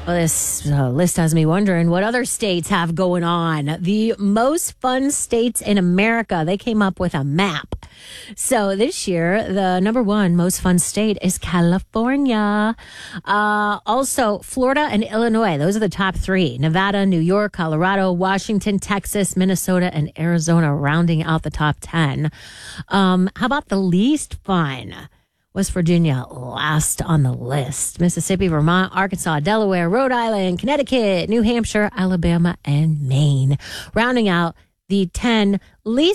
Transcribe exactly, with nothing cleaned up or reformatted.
Well, this uh, list has me wondering what other states have going on. The most fun states in America. They came up with a map. So this year, the number one most fun state is California. Uh, also, Florida and Illinois. Those are the top three. Nevada, New York, Colorado, Washington, Texas, Minnesota, and Arizona rounding out the top ten. Um, how about the least fun? West Virginia last on the list. Mississippi, Vermont, Arkansas, Delaware, Rhode Island, Connecticut, New Hampshire, Alabama, and Maine. Rounding out the ten least